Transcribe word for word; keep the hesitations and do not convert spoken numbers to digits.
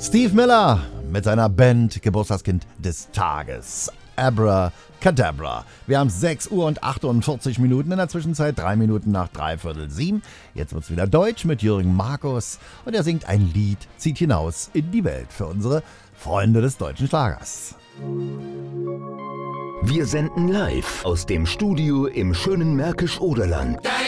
Steve Miller mit seiner Band Geburtstagskind des Tages. Abracadabra. Wir haben sechs Uhr und achtundvierzig Minuten, in der Zwischenzeit drei Minuten nach dreiviertel sieben. Jetzt wird's wieder Deutsch mit Jürgen Markus und er singt ein Lied, zieht hinaus in die Welt für unsere Freunde des deutschen Schlagers. Wir senden live aus dem Studio im schönen Märkisch-Oderland.